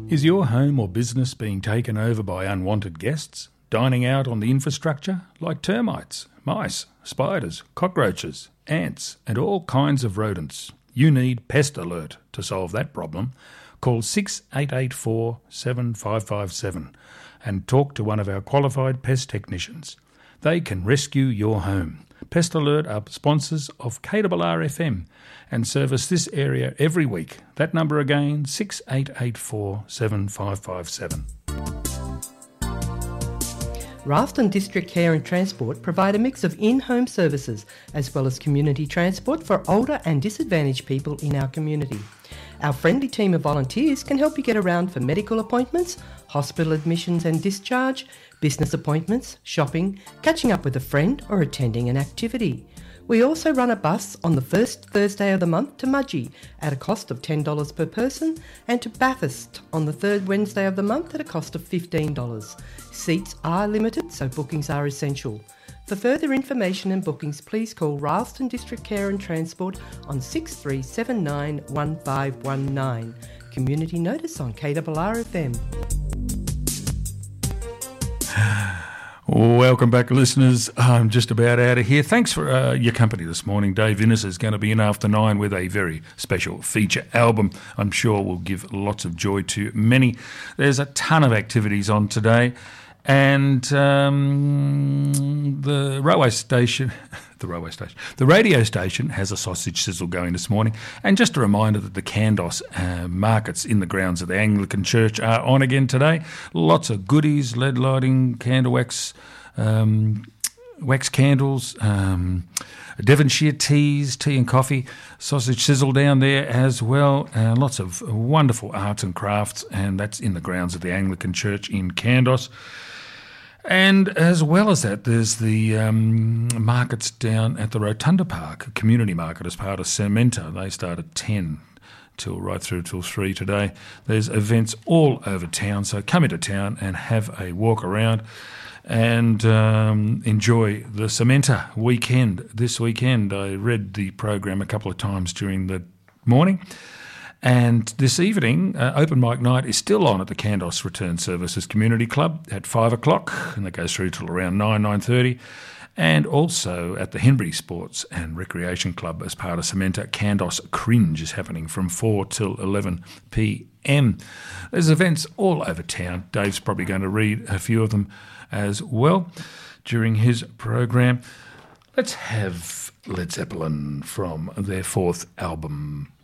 Is your home or business being taken over by unwanted guests, dining out on the infrastructure like termites, mice, spiders, cockroaches, ants and all kinds of rodents? You need Pest Alert to solve that problem. Call 6884 7557 and talk to one of our qualified pest technicians. They can rescue your home. Pest Alert are sponsors of KRRFM and service this area every week. That number again, 6884 7557. Ralston District Care and Transport provide a mix of in-home services as well as community transport for older and disadvantaged people in our community. Our friendly team of volunteers can help you get around for medical appointments, hospital admissions and discharge, business appointments, shopping, catching up with a friend or attending an activity. We also run a bus on the first Thursday of the month to Mudgee at a cost of $10 per person and to Bathurst on the third Wednesday of the month at a cost of $15. Seats are limited, so bookings are essential. For further information and bookings, please call Ralston District Care and Transport on 6379 1519. Community notice on KRRFM. Welcome back, listeners. I'm just about out of here. Thanks for your company this morning. Dave Innes is going to be in after 9 with a very special feature album. I'm sure will give lots of joy to many. There's a ton of activities on today, and the radio station has a sausage sizzle going this morning. And just a reminder that the Kandos markets in the grounds of the Anglican Church are on again today. Lots of goodies, lead lighting, candle wax, wax candles, Devonshire teas, tea and coffee, sausage sizzle down there as well. Lots of wonderful arts and crafts, and that's in the grounds of the Anglican Church in Kandos. And as well as that, there's the markets down at the Rotunda Park, a community market as part of Cementa. They start at 10 right through till 3 today. There's events all over town, so come into town and have a walk around and enjoy the Cementa weekend this weekend. I read the program a couple of times during the morning. And this evening, open mic night is still on at the Kandos Return Services Community Club at 5 o'clock, and that goes through till around 9:30. And also at the Henbury Sports and Recreation Club as part of Cementa, Kandos Cringe is happening from 4 till 11 p.m. There's events all over town. Dave's probably going to read a few of them as well during his program. Let's have Led Zeppelin from their 4th album,